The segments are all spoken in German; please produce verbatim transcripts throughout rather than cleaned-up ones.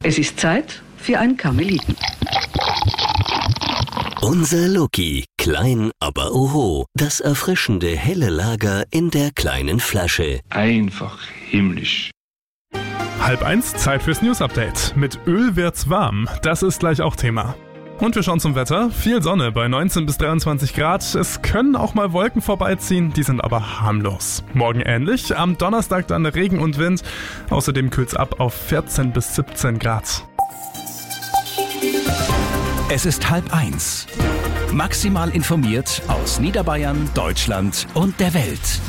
Es ist Zeit für ein Karmeliten. Unser Loki, klein aber oho, das erfrischende helle Lager in der kleinen Flasche. Einfach himmlisch. Halb eins, Zeit fürs News-Update. Mit Öl wird's warm, das ist gleich auch Thema. Und wir schauen zum Wetter. Viel Sonne bei neunzehn bis dreiundzwanzig Grad. Es können auch mal Wolken vorbeiziehen, die sind aber harmlos. Morgen ähnlich, am Donnerstag dann Regen und Wind. Außerdem kühlt's ab auf vierzehn bis siebzehn Grad. Es ist halb eins. Maximal informiert aus Niederbayern, Deutschland und der Welt.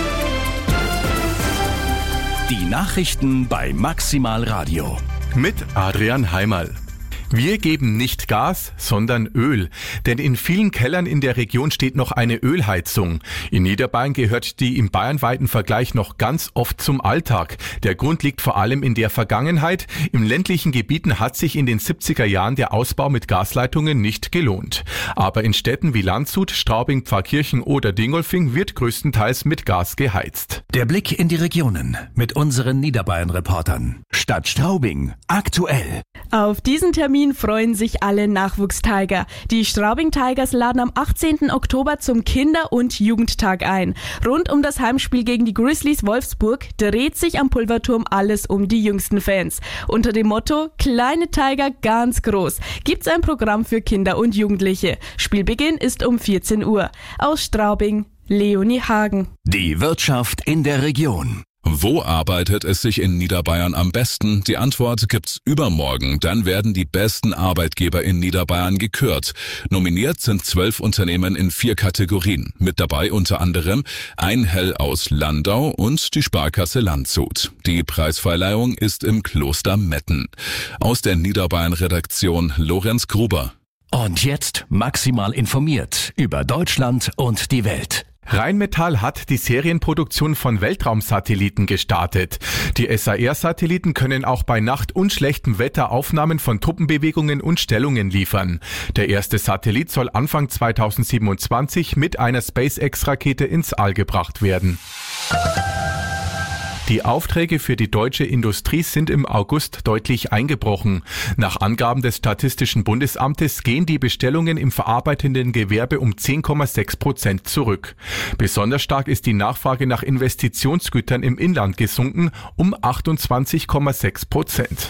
Die Nachrichten bei Maximal Radio. Mit Adrian Heimerl. Wir geben nicht Gas, sondern Öl. Denn in vielen Kellern in der Region steht noch eine Ölheizung. In Niederbayern gehört die im bayernweiten Vergleich noch ganz oft zum Alltag. Der Grund liegt vor allem in der Vergangenheit. Im ländlichen Gebieten hat sich in den siebziger Jahren der Ausbau mit Gasleitungen nicht gelohnt. Aber in Städten wie Landshut, Straubing, Pfarrkirchen oder Dingolfing wird größtenteils mit Gas geheizt. Der Blick in die Regionen mit unseren Niederbayern-Reportern. Stadt Straubing, aktuell. Auf diesen Termin freuen sich alle Nachwuchstiger. Die Straubing Tigers laden am achtzehnten Oktober zum Kinder- und Jugendtag ein. Rund um das Heimspiel gegen die Grizzlies Wolfsburg dreht sich am Pulverturm alles um die jüngsten Fans. Unter dem Motto Kleine Tiger ganz groß gibt's ein Programm für Kinder und Jugendliche. Spielbeginn ist um vierzehn Uhr. Aus Straubing, Leonie Hagen. Die Wirtschaft in der Region. Wo arbeitet es sich in Niederbayern am besten? Die Antwort gibt's übermorgen. Dann werden die besten Arbeitgeber in Niederbayern gekürt. Nominiert sind zwölf Unternehmen in vier Kategorien. Mit dabei unter anderem Einhell aus Landau und die Sparkasse Landshut. Die Preisverleihung ist im Kloster Metten. Aus der Niederbayern-Redaktion Lorenz Gruber. Und jetzt maximal informiert über Deutschland und die Welt. Rheinmetall hat die Serienproduktion von Weltraumsatelliten gestartet. Die S A R-Satelliten können auch bei Nacht und schlechtem Wetter Aufnahmen von Truppenbewegungen und Stellungen liefern. Der erste Satellit soll Anfang zweitausendsiebenundzwanzig mit einer SpaceX-Rakete ins All gebracht werden. Die Aufträge für die deutsche Industrie sind im August deutlich eingebrochen. Nach Angaben des Statistischen Bundesamtes gehen die Bestellungen im verarbeitenden Gewerbe um zehn Komma sechs Prozent zurück. Besonders stark ist die Nachfrage nach Investitionsgütern im Inland gesunken um achtundzwanzig Komma sechs Prozent.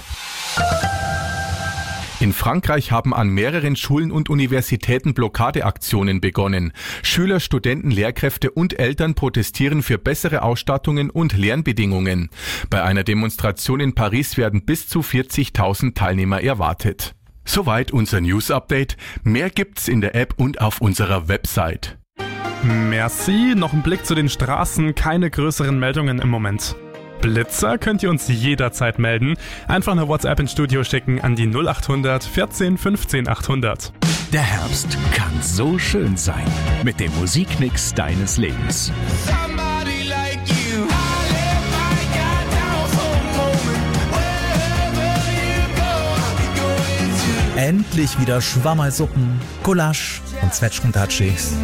In Frankreich haben an mehreren Schulen und Universitäten Blockadeaktionen begonnen. Schüler, Studenten, Lehrkräfte und Eltern protestieren für bessere Ausstattungen und Lernbedingungen. Bei einer Demonstration in Paris werden bis zu vierzigtausend Teilnehmer erwartet. Soweit unser News-Update. Mehr gibt's in der App und auf unserer Website. Merci. Noch ein Blick zu den Straßen. Keine größeren Meldungen im Moment. Blitzer könnt ihr uns jederzeit melden. Einfach eine WhatsApp ins Studio schicken an die null acht hundert vierzehn fünfzehn achthundert. Der Herbst kann so schön sein mit dem Musikmix deines Lebens. Endlich wieder Schwammersuppen, Gulasch und Zwetschgentatschis.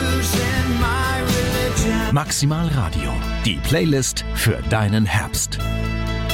Maximal Radio, die Playlist für deinen Herbst.